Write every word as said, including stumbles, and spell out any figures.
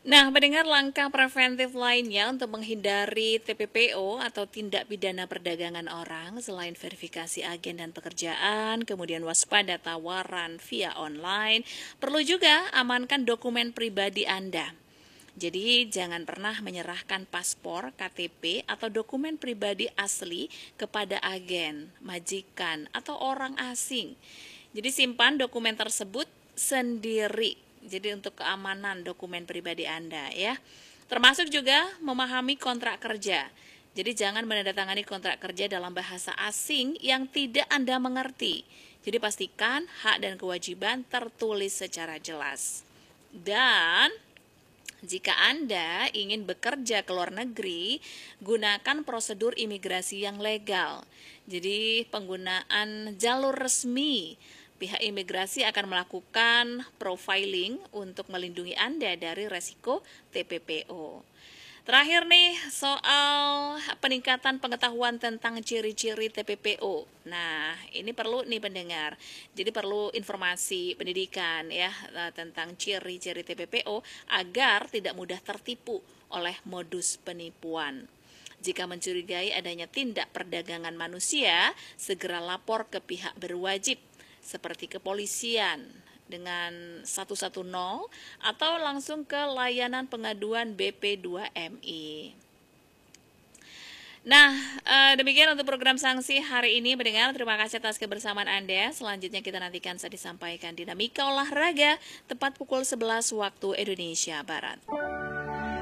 Nah, mendengar langkah preventif lainnya untuk menghindari T P P O atau tindak pidana perdagangan orang selain verifikasi agen dan pekerjaan, kemudian waspada tawaran via online, perlu juga amankan dokumen pribadi Anda. Jadi jangan pernah menyerahkan paspor, K T P, atau dokumen pribadi asli kepada agen, majikan, atau orang asing. Jadi simpan dokumen tersebut sendiri. Jadi untuk keamanan dokumen pribadi Anda ya. Termasuk juga memahami kontrak kerja. Jadi jangan menandatangani kontrak kerja dalam bahasa asing yang tidak Anda mengerti. Jadi pastikan hak dan kewajiban tertulis secara jelas. Dan jika Anda ingin bekerja ke luar negeri, gunakan prosedur imigrasi yang legal. Jadi penggunaan jalur resmi. Pihak imigrasi akan melakukan profiling untuk melindungi Anda dari resiko T P P O. Terakhir nih, soal peningkatan pengetahuan tentang ciri-ciri T P P O. Nah, ini perlu nih pendengar. Jadi perlu informasi pendidikan ya tentang ciri-ciri T P P O agar tidak mudah tertipu oleh modus penipuan. Jika mencurigai adanya tindak perdagangan manusia, segera lapor ke pihak berwajib seperti kepolisian dengan seratus sepuluh atau langsung ke layanan pengaduan B P dua M I. Nah, demikian untuk program sanksi hari ini mendengar. Terima kasih atas kebersamaan Anda. Selanjutnya kita nantikan saya disampaikan dinamika olahraga tepat pukul sebelas waktu Indonesia Barat.